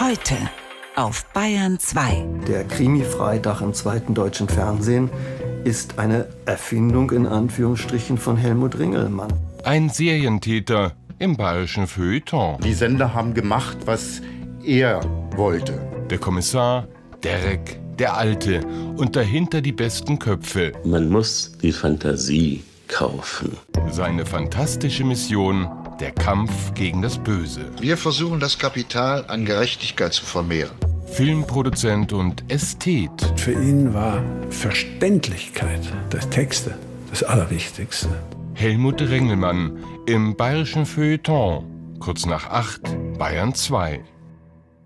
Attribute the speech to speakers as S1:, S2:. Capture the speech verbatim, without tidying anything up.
S1: Heute auf Bayern zwei.
S2: Der Krimi-Freitag im zweiten deutschen Fernsehen ist eine Erfindung in Anführungsstrichen von Helmut Ringelmann.
S3: Ein Serientäter im bayerischen Feuilleton.
S4: Die Sender haben gemacht, was er wollte.
S3: Der Kommissar, Derek, der Alte und dahinter die besten Köpfe.
S5: Man muss die Fantasie kaufen.
S3: Seine fantastische Mission: der Kampf gegen das Böse.
S6: Wir versuchen, das Kapital an Gerechtigkeit zu vermehren.
S3: Filmproduzent und Ästhet.
S7: Für ihn war Verständlichkeit der Texte das Allerwichtigste.
S3: Helmut Ringelmann im bayerischen Feuilleton. Kurz nach acht, Bayern zwei.